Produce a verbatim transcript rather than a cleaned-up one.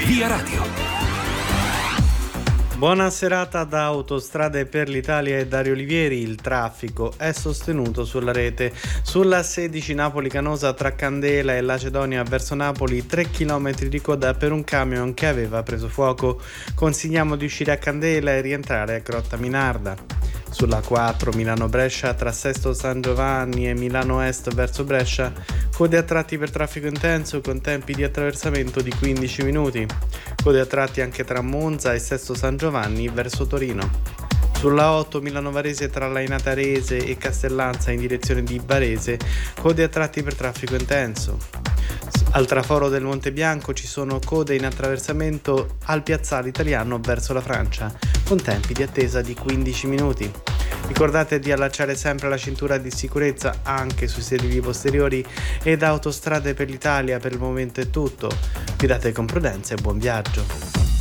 Via Radio. Buona serata da Autostrade per l'Italia e Dario Olivieri. Il traffico è sostenuto sulla rete. Sulla sedici Napoli-Canosa tra Candela e Lacedonia verso Napoli, tre chilometri di coda per un camion che aveva preso fuoco. Consigliamo di uscire a Candela e rientrare a Grotta Minarda. Sulla quattro Milano-Brescia tra Sesto San Giovanni e Milano Est verso Brescia, code a tratti per traffico intenso con tempi di attraversamento di quindici minuti. Code a tratti anche tra Monza e Sesto San Giovanni verso Torino. Sulla otto Milano-Varese tra Lainatarese e Castellanza in direzione di Varese, code a tratti per traffico intenso. Al traforo del Monte Bianco ci sono code in attraversamento al piazzale italiano verso la Francia, con tempi di attesa di quindici minuti. Ricordate di allacciare sempre la cintura di sicurezza anche sui sedili posteriori e da Autostrade per l'Italia per il momento è tutto. Guidate con prudenza e buon viaggio.